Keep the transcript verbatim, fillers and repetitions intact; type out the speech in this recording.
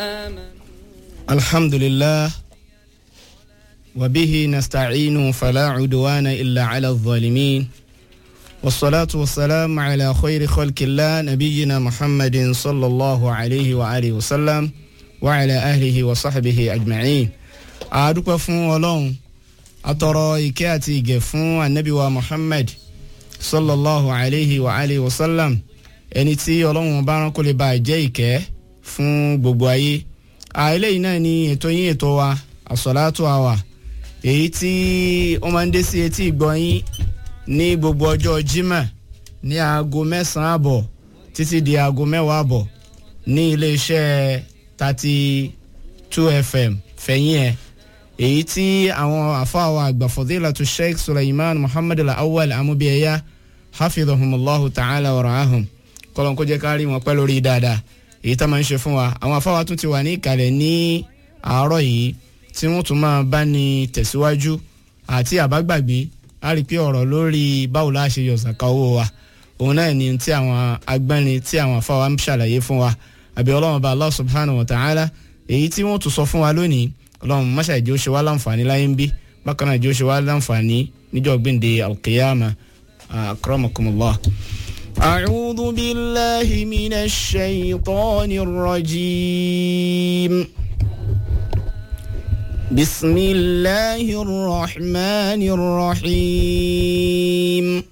الحمد لله وبه نستعين فلا عدوان إلا على الظالمين والصلاة والسلام على خير خلق الله نبينا محمد صلى الله عليه وآله وسلم وعلى أهله وصحبه أجمعين. أدوك فون ولون أترى إكاتي جفون النبي ومحمد صلى الله عليه وآله وسلم ẹni tí Ọlọ́run bá rán kó lè bá jẹ́ ìkẹ́ fún gbogbo ayé. Eléyìí náà ni ètò yín ètò wa As-Salatu Hour, èyí tí ó máa ń dé sí etí ìgbọ́ yín ní gbogbo ọjọ́ Jímọ̀ ní aago mẹ́sàn-án àbọ̀ títí di aago mẹ́wàá àbọ̀ ní iléeṣẹ́ thirty two F M fẹ̀yìn ẹ̀, èyí tí àwọn àfáà wa àgbà Fadilatu Sheikh Sulaiman Muhammad Al-Awwal Amubiyaya hafidhahumullahu ta'ala wa ra'ahum, kọlọ́n kó jẹ́ ká rí wọn pẹ́ lórí dáadáa èyí tá máa ń ṣe fún wa. Àwọn afáwa tún ti wà ní ìkàlẹ̀ ní àárọ̀ yìí tí wọ́n tún máa bá ní tẹ̀síwájú àti àbágbàgbé á rí pé ọ̀rọ̀ lórí báwo la ṣe yọ zaka owó wa, òun náà ni tí àwọn agbẹ́ni tí àwọn afáwa ń ṣàlàyé fún wa. àbí Ọlọ́run bá Allah subhanahu wa ta'ala èyí tí wọ́n tún sọ fún wa lónìí, Ọlọ́run máṣe ìjọ ṣe wá láǹfààní láyé ń bí, bákan náà ìjọ ṣe wá láǹfààní níjọ́ gbìndé al-qiyama. akramakumullah. أعوذ بالله من الشيطان الرجيم. بسم الله الرحمن الرحيم.